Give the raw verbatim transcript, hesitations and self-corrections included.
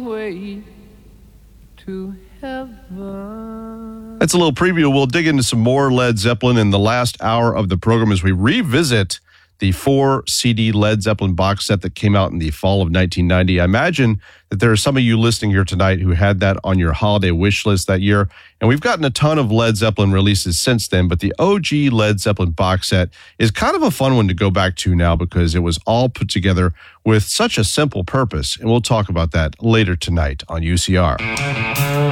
way to heaven. That's a little preview. We'll dig into some more Led Zeppelin in the last hour of the program as we revisit the four C D Led Zeppelin box set that came out in the fall of nineteen ninety. I imagine that there are some of you listening here tonight who had that on your holiday wish list that year. And we've gotten a ton of Led Zeppelin releases since then, but the O G Led Zeppelin box set is kind of a fun one to go back to now because it was all put together with such a simple purpose. And we'll talk about that later tonight on U C R.